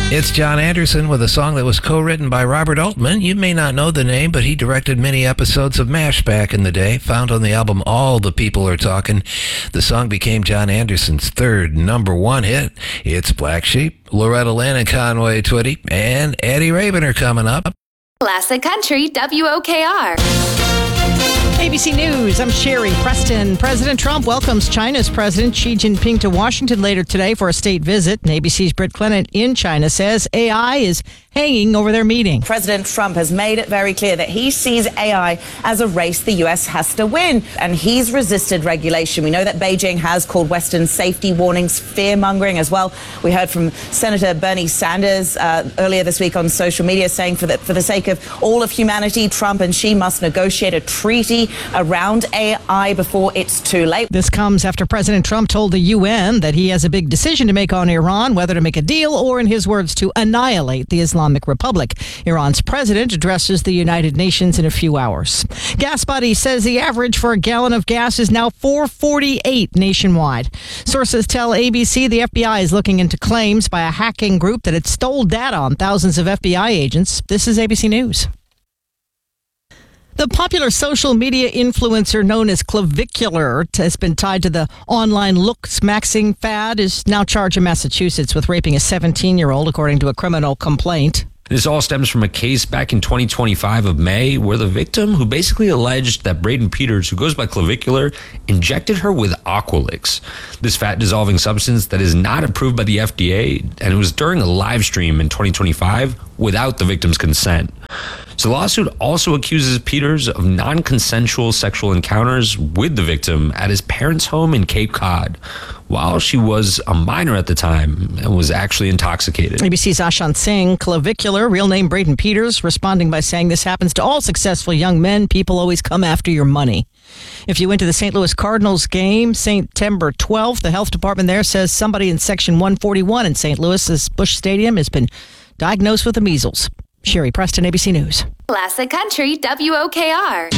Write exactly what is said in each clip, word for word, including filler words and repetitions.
It's John Anderson with a song that was co-written by Robert Altman. You may not know the name, but he directed many episodes of MASH back in the day. Found on the album All the People Are Talking. The song became John Anderson's third number one hit. It's Black Sheep, Loretta Lynn and Conway Twitty, and Eddie Rabin are coming up. Classic Country W O K R. A B C News, I'm Sherry Preston. President Trump welcomes China's President Xi Jinping to Washington later today for a state visit. And A B C's Britt Clement in China says A I is hanging over their meeting. President Trump has made it very clear that he sees A I as a race the U S has to win, and he's resisted regulation. We know that Beijing has called Western safety warnings fear-mongering as well. We heard from Senator Bernie Sanders uh, earlier this week on social media saying for the, for the sake of all of humanity, Trump and Xi must negotiate a treaty around A I before it's too late. This comes after President Trump told the U N that he has a big decision to make on Iran, whether to make a deal or, in his words, to annihilate the Islamic Republic. Iran's president addresses the United Nations in a few hours. GasBuddy says the average for a gallon of gas is now four forty-eight nationwide. Sources tell A B C the F B I is looking into claims by a hacking group that it stole data on thousands of F B I agents. This is A B C News. The popular social media influencer known as Clavicular has been tied to the online looks-maxing fad, is now charged in Massachusetts with raping a seventeen-year-old, according to a criminal complaint. This all stems from a case back in twenty twenty-five of May where the victim, who basically alleged that Braden Peters, who goes by Clavicular, injected her with Aqualix, this fat-dissolving substance that is not approved by the F D A, and it was during a live stream in twenty twenty-five without the victim's consent. So the lawsuit also accuses Peters of non-consensual sexual encounters with the victim at his parents' home in Cape Cod while she was a minor at the time and was actually intoxicated. A B C's Ashan Singh, Clavicular, real name Braden Peters, responding by saying this happens to all successful young men. People always come after your money. If you went to the Saint Louis Cardinals game, September twelfth, the health department there says somebody in section one forty-one in Saint Louis's Busch Stadium has been diagnosed with the measles. Sherry Preston, A B C News. Classic Country W O K R.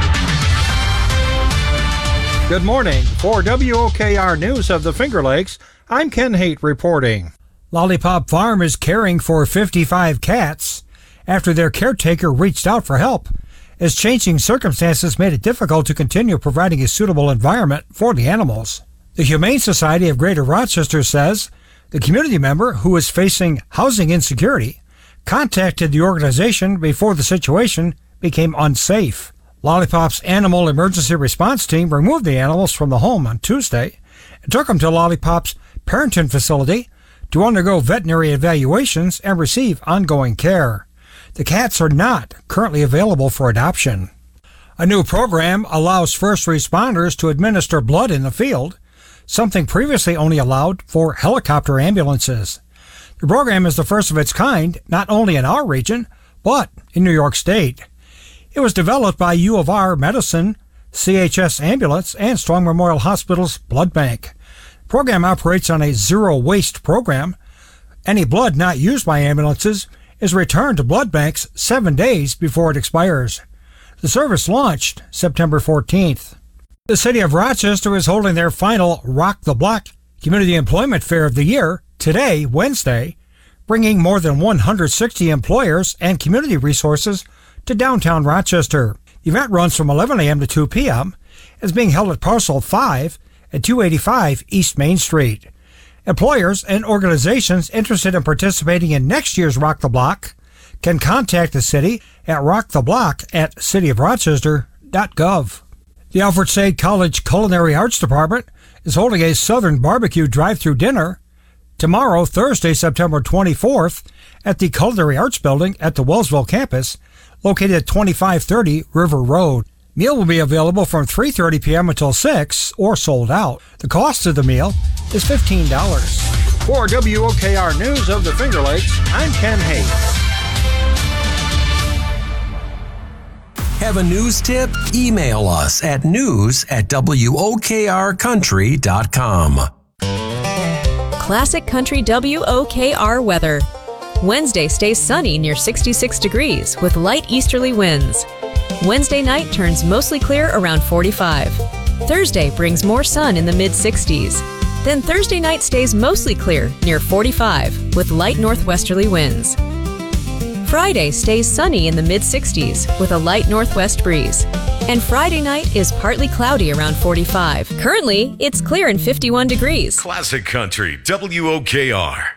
Good morning. For W O K R News of the Finger Lakes, I'm Ken Haight reporting. Lollipop Farm is caring for fifty-five cats after their caretaker reached out for help, as changing circumstances made it difficult to continue providing a suitable environment for the animals. The Humane Society of Greater Rochester says the community member, who is facing housing insecurity, contacted the organization before the situation became unsafe. Lollipop's Animal Emergency Response Team removed the animals from the home on Tuesday and took them to Lollipop's Parenton facility to undergo veterinary evaluations and receive ongoing care. The cats are not currently available for adoption. A new program allows first responders to administer blood in the field, something previously only allowed for helicopter ambulances. The program is the first of its kind, not only in our region, but in New York State. It was developed by U of R Medicine, C H S Ambulance, and Strong Memorial Hospital's Blood Bank. The program operates on a zero-waste program. Any blood not used by ambulances is returned to blood banks seven days before it expires. The service launched September fourteenth. The City of Rochester is holding their final Rock the Block Community Employment Fair of the year today, Wednesday, bringing more than one hundred sixty employers and community resources to downtown Rochester. The event runs from eleven a.m. to two p.m. and is being held at Parcel five at two eighty-five East Main Street. Employers and organizations interested in participating in next year's Rock the Block can contact the city at rocktheblock at city of rochester dot gov. The Alfred Sade College Culinary Arts Department is holding a Southern barbecue drive-through dinner tomorrow, Thursday, September twenty-fourth, at the Culinary Arts Building at the Wellsville campus, located at twenty-five thirty River Road. Meal will be available from three thirty p.m. until six or sold out. The cost of the meal is fifteen dollars. For W O K R News of the Finger Lakes, I'm Ken Hayes. Have a news tip? Email us at news at W O K R country dot com. Classic Country W O K R weather. Wednesday stays sunny near sixty-six degrees with light easterly winds. Wednesday night turns mostly clear around forty-five. Thursday brings more sun in the mid-sixties. Then Thursday night stays mostly clear, near forty-five, with light northwesterly winds. Friday stays sunny in the mid-sixties with a light northwest breeze. And Friday night is partly cloudy around forty-five. Currently, it's clear and fifty-one degrees. Classic Country, W O K R.